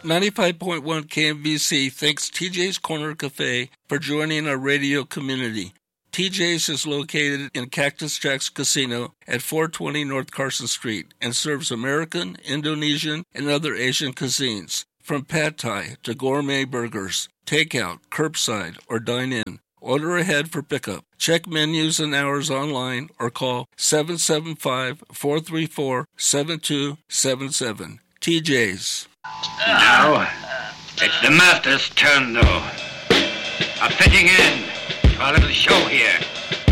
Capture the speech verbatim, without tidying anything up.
ninety-five point one K M V C thanks T J's Corner Cafe for joining our radio community. T J's is located in Cactus Jack's Casino at four twenty North Carson Street and serves American, Indonesian, and other Asian cuisines, from pad thai to gourmet burgers, takeout, curbside, or dine-in. Order ahead for pickup. Check menus and hours online or call seven seven five, four three four, seven two seven seven. T J's. Now, it's the master's turn, though. A fitting end to our little show here.